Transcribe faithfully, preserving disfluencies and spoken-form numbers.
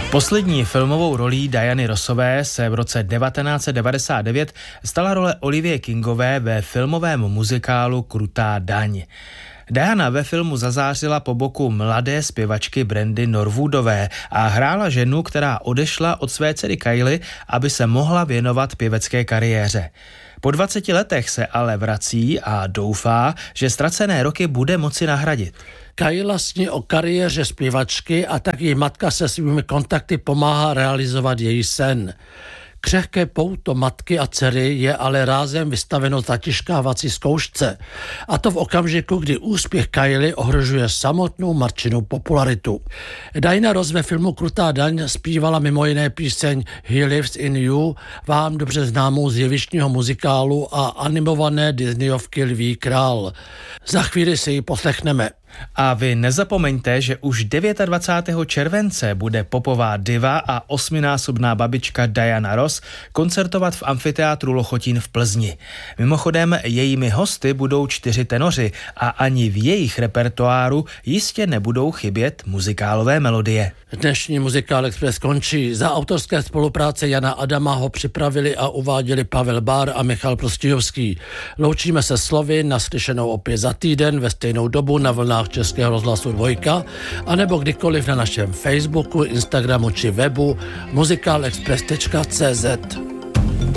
Poslední filmovou rolí Diany Rossové se v roce devatenáct set devadesát devět stala role Olivie Kingové ve filmovém muzikálu Krutá daň. Diana ve filmu zazářila po boku mladé zpěvačky Brandy Norwoodové a hrála ženu, která odešla od své dcery Kylie, aby se mohla věnovat pěvecké kariéře. Po dvaceti letech se ale vrací a doufá, že ztracené roky bude moci nahradit. Kyla sní o kariéře zpěvačky a tak její matka se svými kontakty pomáhá realizovat její sen. Křehké pouto matky a dcery je ale rázem vystaveno zatěžkávací zkoušce. A to v okamžiku, kdy úspěch Kylie ohrožuje samotnou Marčinu popularitu. Diana Ross ve filmu Krutá daň zpívala mimo jiné píseň He Lives in You, vám dobře známou z jevištního muzikálu a animované Disneyovky Lví král. Za chvíli si ji poslechneme. A vy nezapomeňte, že už dvacátého devátého července bude popová diva a osminásobná babička Diana Ross koncertovat v amfiteátru Lochotín v Plzni. Mimochodem, jejími hosty budou čtyři tenoři a ani v jejich repertoáru jistě nebudou chybět muzikálové melodie. Dnešní Muzikál Express končí. Za autorské spolupráce Jana Adama ho připravili a uváděli Pavel Bár a Michal Prostijovský. Loučíme se slovy, naslyšenou opět za týden ve stejnou dobu na vlnách Českého rozhlasu Dvojka, anebo kdykoliv na našem Facebooku, Instagramu či webu muzikálexpress tečka cé zet.